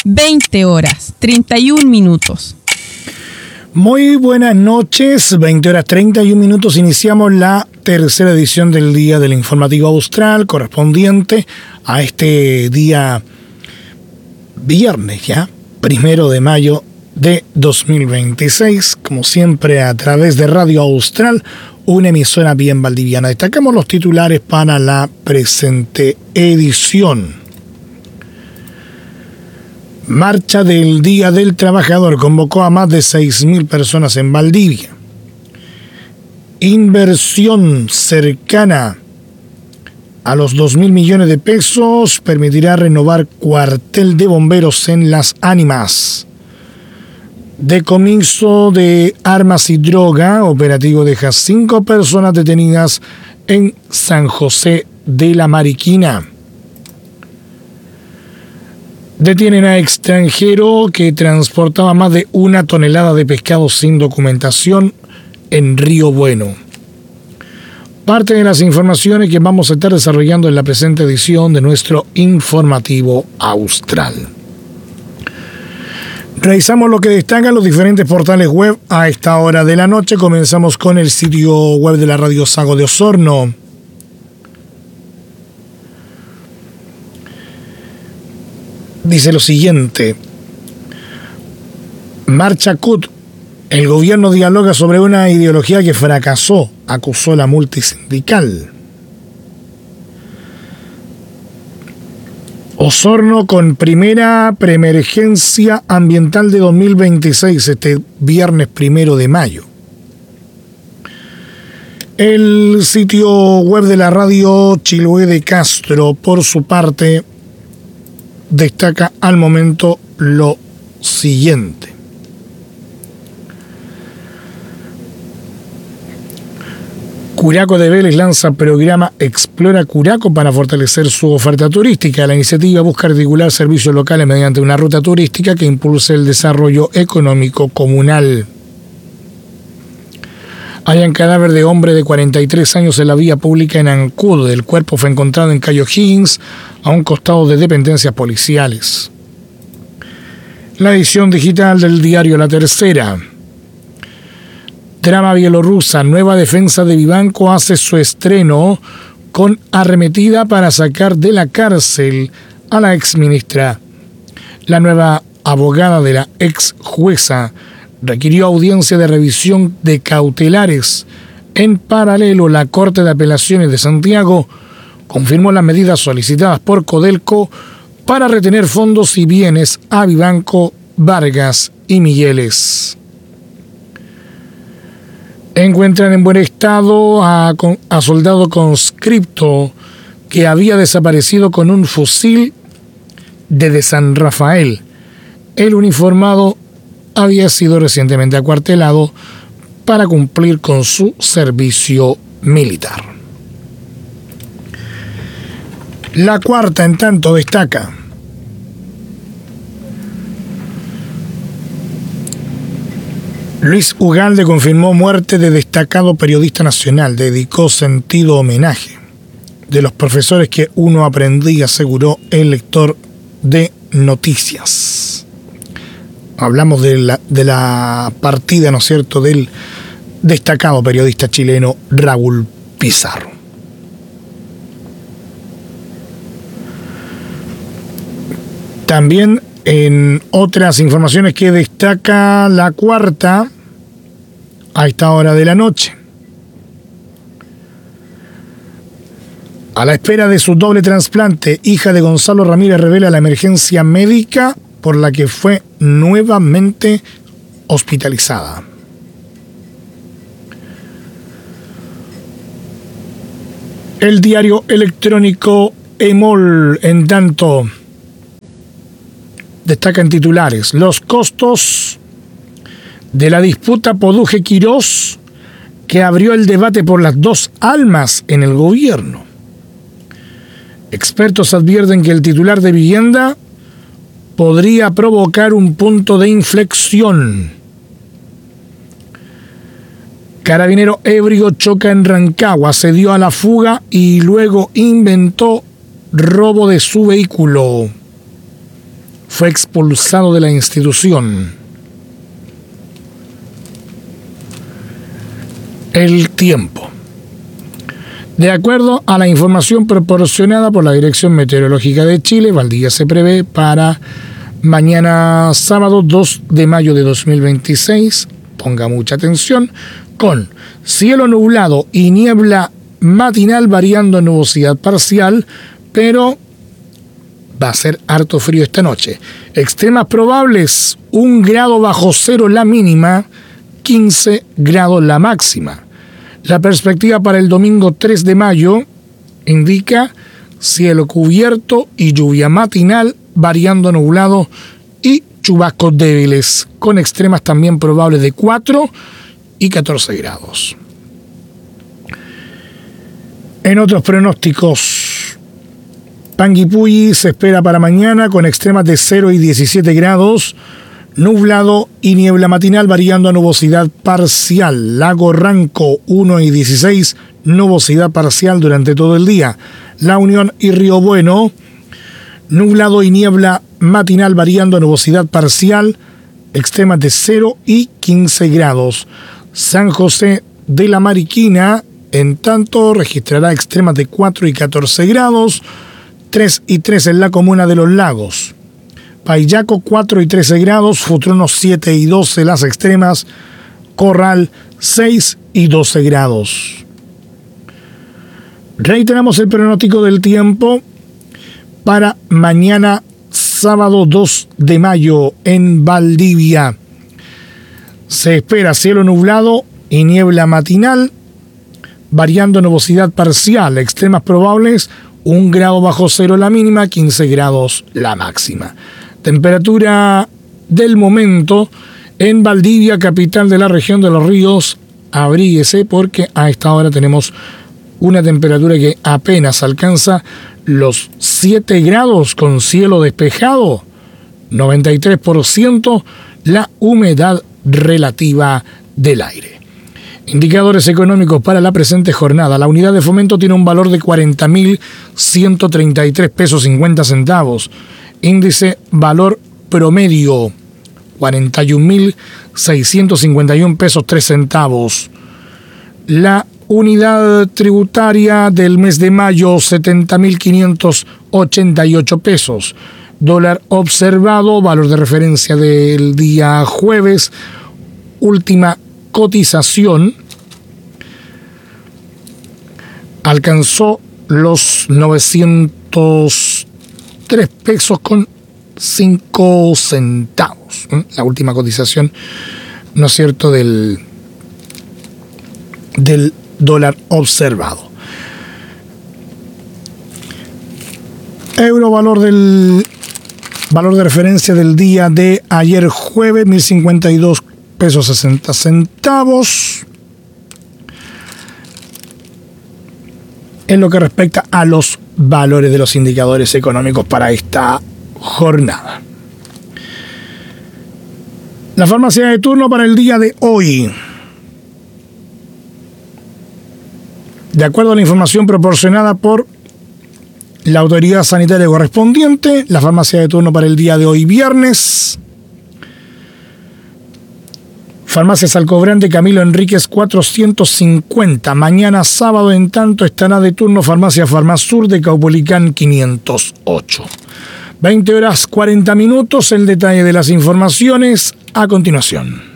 20 horas, 31 minutos. Muy buenas noches, 20 horas 31 minutos. Iniciamos la tercera edición del Día del Informativo Austral, correspondiente a este día viernes ya, 1 de mayo de 2026, como siempre a través de Radio Austral, una emisora bien valdiviana. Destacamos los titulares para la presente edición. Marcha del Día del Trabajador convocó a más de 6.000 personas en Valdivia. Inversión cercana a los 2.000 millones de pesos permitirá renovar cuartel de bomberos en Las Ánimas. Decomiso de armas y droga, operativo deja 5 personas detenidas en San José de la Mariquina. Detienen a extranjero que transportaba más de 1 tonelada de pescado sin documentación en Río Bueno. Parte de las informaciones que vamos a estar desarrollando en la presente edición de nuestro informativo austral. Revisamos lo que destacan los diferentes portales web a esta hora de la noche. Comenzamos con el sitio web de la Radio Sago de Osorno. Dice lo siguiente: Marcha CUT. El gobierno dialoga sobre una ideología que fracasó, acusó la multisindical. Osorno con primera preemergencia ambiental de 2026, este viernes 1 de mayo. El sitio web de la radio Chiloé de Castro, por su parte, destaca al momento lo siguiente. Curaco de Vélez lanza programa Explora Curaco para fortalecer su oferta turística. La iniciativa busca articular servicios locales mediante una ruta turística que impulse el desarrollo económico comunal. Hayan cadáver de hombre de 43 años en la vía pública en Ancud. El cuerpo fue encontrado en Cayo Higgins, a un costado de dependencias policiales. La edición digital del diario La Tercera. Drama bielorrusa. Nueva defensa de Vivanco hace su estreno con arremetida para sacar de la cárcel a la exministra. La nueva abogada de la ex jueza requirió audiencia de revisión de cautelares. En paralelo, la Corte de Apelaciones de Santiago confirmó las medidas solicitadas por Codelco para retener fondos y bienes a Vivanco, Vargas y Migueles. Encuentran en buen estado a soldado conscripto que había desaparecido con un fusil desde San Rafael. El uniformado había sido recientemente acuartelado para cumplir con su servicio militar. La Cuarta, en tanto, destaca: Luis Ugalde confirmó muerte de destacado periodista nacional. Dedicó sentido homenaje. De los profesores que uno aprendía, aseguró el lector de noticias. Hablamos de la partida, ¿no es cierto?, del destacado periodista chileno Raúl Pizarro. También en otras informaciones que destaca La Cuarta a esta hora de la noche. A la espera de su doble trasplante, hija de Gonzalo Ramírez revela la emergencia médica por la que fue nuevamente hospitalizada. El diario electrónico EMOL, en tanto, destaca en titulares: los costos de la disputa Poduje-Quirós, que abrió el debate por las dos almas en el gobierno. Expertos advierten que el titular de vivienda podría provocar un punto de inflexión. Carabinero ebrio choca en Rancagua, se dio a la fuga y luego inventó robo de su vehículo. fue expulsado de la institución. El tiempo. De acuerdo a la información proporcionada por la Dirección Meteorológica de Chile, Valdivia se prevé para mañana sábado 2 de mayo de 2026, ponga mucha atención, con cielo nublado y niebla matinal variando en nubosidad parcial, pero va a ser harto frío esta noche. Extremas probables, 1 grado bajo cero la mínima, 15 grados la máxima. La perspectiva para el domingo 3 de mayo indica cielo cubierto y lluvia matinal, variando nublado y chubascos débiles, con extremas también probables de 4 y 14 grados. En otros pronósticos, Panguipulli se espera para mañana con extremas de 0 y 17 grados, nublado y niebla matinal variando a nubosidad parcial. Lago Ranco 1 y 16, nubosidad parcial durante todo el día. La Unión y Río Bueno, nublado y niebla matinal variando a nubosidad parcial, extremas de 0 y 15 grados. San José de la Mariquina, en tanto, registrará extremas de 4 y 14 grados, 3 y 3 en la comuna de Los Lagos. Payaco 4 y 13 grados, Futrono 7 y 12 las extremas, Corral 6 y 12 grados. Reiteramos el pronóstico del tiempo para mañana sábado 2 de mayo en Valdivia. Se espera cielo nublado y niebla matinal, variando nubosidad parcial, extremas probables, 1 grado bajo cero la mínima, 15 grados la máxima. Temperatura del momento en Valdivia, capital de la región de Los Ríos. Abríguese porque a esta hora tenemos una temperatura que apenas alcanza los 7 grados con cielo despejado, 93% la humedad relativa del aire. Indicadores económicos para la presente jornada. La unidad de fomento tiene un valor de 40.133 pesos 50 centavos. Índice valor promedio 41.651 pesos 3 centavos. La unidad tributaria del mes de mayo 70.588 pesos. Dólar observado, valor de referencia del día jueves, última cotización, alcanzó los 903 pesos con 5 centavos. La última cotización, ¿no es cierto?, del dólar observado. Euro valor de referencia del día de ayer jueves, 1.052 pesos 60 centavos. En lo que respecta a los valores de los indicadores económicos para esta jornada. La farmacia de turno para el día de hoy. De acuerdo a la información proporcionada por la autoridad sanitaria correspondiente, la farmacia de turno para el día de hoy viernes: Farmacia Salcobrande Camilo Enríquez 450. Mañana sábado, en tanto, estará de turno Farmacia Farmasur de Caupolicán 508. 20 horas 40 minutos. El detalle de las informaciones a continuación.